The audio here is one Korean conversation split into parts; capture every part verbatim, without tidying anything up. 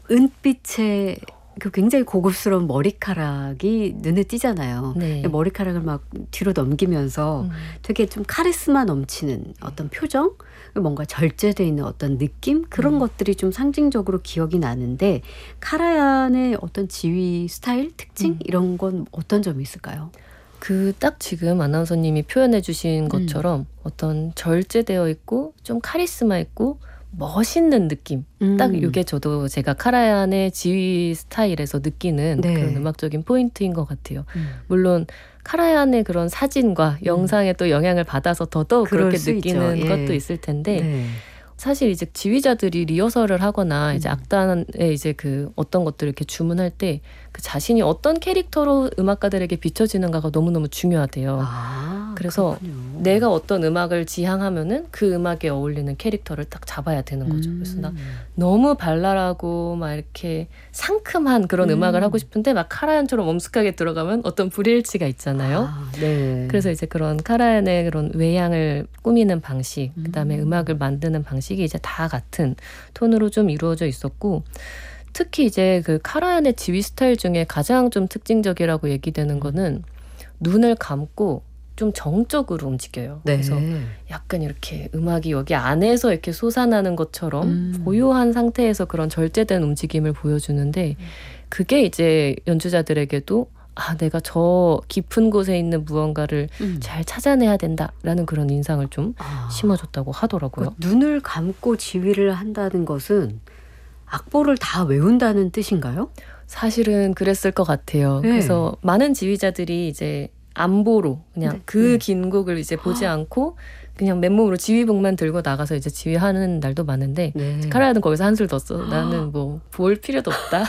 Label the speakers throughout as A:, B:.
A: 은빛의 그 굉장히 고급스러운 머리카락이 눈에 띄잖아요.
B: 네.
A: 머리카락을 막 뒤로 넘기면서
B: 음.
A: 되게 좀 카리스마 넘치는 어떤 표정, 뭔가 절제되어 있는 어떤 느낌, 그런
B: 음.
A: 것들이 좀 상징적으로 기억이 나는데 카라얀의 어떤 지휘 스타일, 특징
B: 음.
A: 이런 건 어떤 점이 있을까요?
B: 그 딱 지금 아나운서님이 표현해 주신 것처럼 음. 어떤 절제되어 있고 좀 카리스마 있고 멋있는 느낌.
A: 음.
B: 딱 이게 저도 제가 카라얀의 지휘 스타일에서 느끼는
A: 네.
B: 그런 음악적인 포인트인 것 같아요.
A: 음.
B: 물론 카라얀의 그런 사진과 음. 영상에 또 영향을 받아서 더더욱 그렇게 느끼는 예. 것도 있을 텐데 네. 사실 이제 지휘자들이 리허설을 하거나 이제
A: 음.
B: 악단에 이제 그 어떤 것들을 이렇게 주문할 때 그 자신이 어떤 캐릭터로 음악가들에게 비춰지는가가 너무너무 중요하대요.
A: 아,
B: 그래서
A: 그렇군요.
B: 내가 어떤 음악을 지향하면은 그 음악에 어울리는 캐릭터를 딱 잡아야 되는 거죠.
A: 음.
B: 그래서 나 너무 발랄하고 막 이렇게 상큼한 그런 음. 음악을 하고 싶은데 막 카라얀처럼 엄숙하게 들어가면 어떤 불일치가 있잖아요.
A: 아, 네.
B: 그래서 이제 그런 카라얀의 그런 외향을 꾸미는 방식,
A: 음.
B: 그다음에 음악을 만드는 방식이 이제 다 같은 톤으로 좀 이루어져 있었고, 특히 이제 그 카라얀의 지휘 스타일 중에 가장 좀 특징적이라고 얘기되는 거는 눈을 감고 좀 정적으로 움직여요.
A: 네.
B: 그래서 약간 이렇게 음악이 여기 안에서 이렇게 솟아나는 것처럼
A: 음.
B: 고요한 상태에서 그런 절제된 움직임을 보여주는데, 그게 이제 연주자들에게도 아, 내가 저 깊은 곳에 있는 무언가를 음. 잘 찾아내야 된다라는 그런 인상을 좀 아. 심어줬다고 하더라고요.
A: 그 눈을 감고 지휘를 한다는 것은 악보를 다 외운다는 뜻인가요?
B: 사실은 그랬을 것 같아요.
A: 네.
B: 그래서 많은 지휘자들이 이제 안보로 그냥
A: 네.
B: 그 긴 곡을 이제 보지 아. 않고 그냥 맨몸으로 지휘봉만 들고 나가서 이제 지휘하는 날도 많은데 네. 카라얀은 거기서 한술 더 써. 나는 뭐 볼 필요도 없다.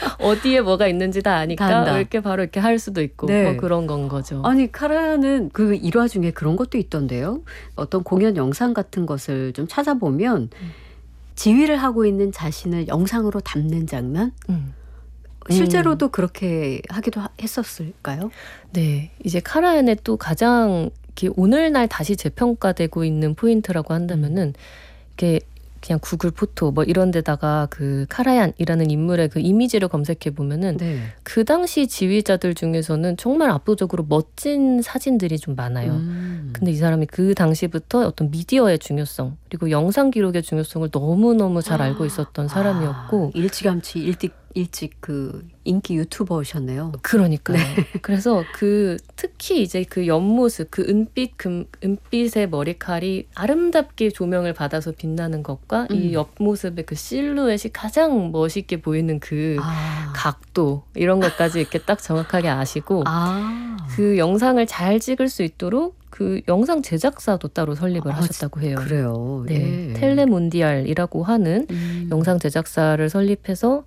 B: 어디에 뭐가 있는지 다 아니까 다 이렇게 바로 이렇게 할 수도 있고 네. 뭐 그런 건 거죠.
A: 아니 카라얀은 그 일화 중에 그런 것도 있던데요. 어떤 공연 영상 같은 것을 좀 찾아보면 음. 지휘를 하고 있는 자신을 영상으로 담는 장면? 음. 실제로도 음. 그렇게 하기도 했었을까요?
B: 네. 이제 카라얀의 또 가장 이렇게 오늘날 다시 재평가되고 있는 포인트라고 한다면은 이게 그냥 구글 포토 뭐 이런 데다가 그 카라얀이라는 인물의 그 이미지를 검색해 보면은 네. 그 당시 지휘자들 중에서는 정말 압도적으로 멋진 사진들이 좀 많아요. 음. 근데 이 사람이 그 당시부터 어떤 미디어의 중요성 그리고 영상 기록의 중요성을 너무너무 잘 알고 있었던 아. 사람이었고
A: 일찌감치 일찍 일찍 그 인기 유튜버셨네요.
B: 그러니까요. 네. 그래서 그 특히 이제 그 옆모습, 그 은빛 금, 은빛의 머리칼이 아름답게 조명을 받아서 빛나는 것과 음. 이 옆모습의 그 실루엣이 가장 멋있게 보이는 그 아. 각도 이런 것까지 이렇게 딱 정확하게 아시고 아. 그 영상을 잘 찍을 수 있도록 그 영상 제작사도 따로 설립을 아, 하셨다고 해요.
A: 그래요.
B: 네, 예. 텔레몬디알이라고 하는 음. 영상 제작사를 설립해서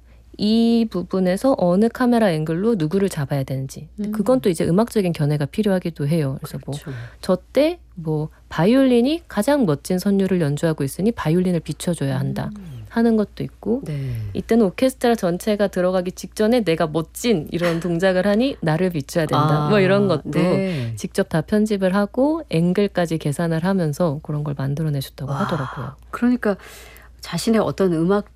B: 이 부분에서 어느 카메라 앵글로 누구를 잡아야 되는지 음. 그건 또 이제 음악적인 견해가 필요하기도 해요. 그래서
A: 그렇죠.
B: 뭐 저 때 뭐 바이올린이 가장 멋진 선율을 연주하고 있으니 바이올린을 비춰줘야 한다 음. 하는 것도 있고 네. 이때는 오케스트라 전체가 들어가기 직전에 내가 멋진 이런 동작을 하니 나를 비춰야 된다. 아, 뭐 이런 것도 네. 직접 다 편집을 하고 앵글까지 계산을 하면서 그런 걸 만들어내셨다고 와, 하더라고요.
A: 그러니까 자신의 어떤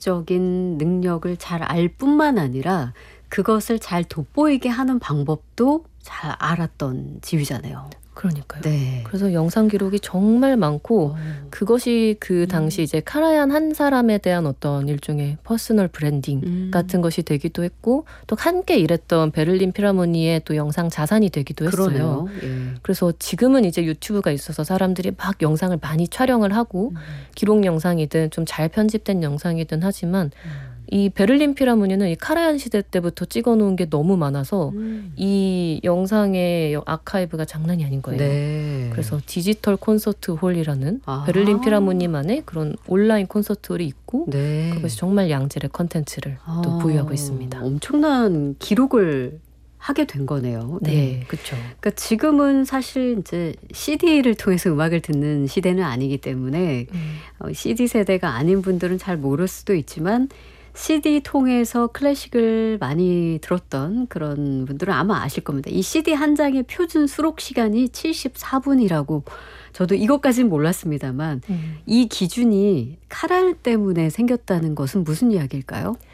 A: 음악적인 능력을 잘 알 뿐만 아니라 그것을 잘 돋보이게 하는 방법도 잘 알았던 지휘자네요.
B: 그러니까요.
A: 네.
B: 그래서 영상 기록이 정말 많고 오. 그것이 그 당시 이제 카라얀 한 사람에 대한 어떤 일종의 퍼스널 브랜딩 음. 같은 것이 되기도 했고 또 함께 일했던 베를린 필하모니의 또 영상 자산이 되기도 했어요.
A: 예.
B: 그래서 지금은 이제 유튜브가 있어서 사람들이 막 영상을 많이 촬영을 하고 음. 기록 영상이든 좀 잘 편집된 영상이든 하지만 음. 이 베를린 필하모니는 이 카라얀 시대 때부터 찍어놓은 게 너무 많아서 음. 이 영상의 아카이브가 장난이 아닌 거예요.
A: 네.
B: 그래서 디지털 콘서트 홀이라는 아하. 베를린 필하모니만의 그런 온라인 콘서트 홀이 있고 네. 그것이 정말 양질의 컨텐츠를 아. 또 보유하고 있습니다.
A: 엄청난 기록을 하게 된 거네요.
B: 네, 네. 그렇죠.
A: 그러니까 지금은 사실 이제 씨디를 통해서 음악을 듣는 시대는 아니기 때문에 음. 어, 씨디 세대가 아닌 분들은 잘 모를 수도 있지만 씨디 통해서 클래식을 많이 들었던 그런 분들은 아마 아실 겁니다. 이 씨디 한 장의 표준 수록 시간이 칠십사 분이라고 저도 이것까지는 몰랐습니다만 음. 이 기준이 카라얀 때문에 생겼다는 것은 무슨 이야기일까요?